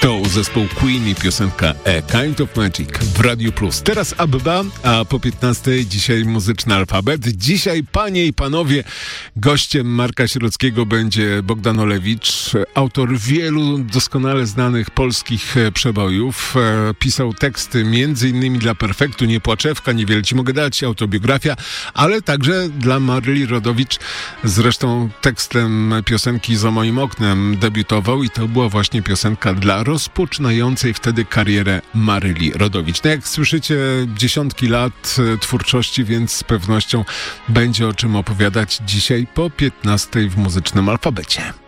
To zespół Queen i piosenka A Kind of Magic w Radiu Plus. Teraz ABBA, a po 15 dzisiaj muzyczny alfabet. Dzisiaj, panie i panowie, gościem Marka Sierockiego będzie Bogdan Olewicz, autor wielu doskonale znanych polskich przebojów. Pisał teksty m.in. dla Perfektu, Niepłaczewka, Niewiele ci mogę dać, autobiografia, ale także dla Maryli Rodowicz. Zresztą tekstem piosenki Za moim oknem debiutował i to była właśnie piosenka dla rozpoczynającej wtedy karierę Maryli Rodowicz. No jak słyszycie, dziesiątki lat twórczości, więc z pewnością będzie o czym opowiadać dzisiaj po 15 w muzycznym alfabecie.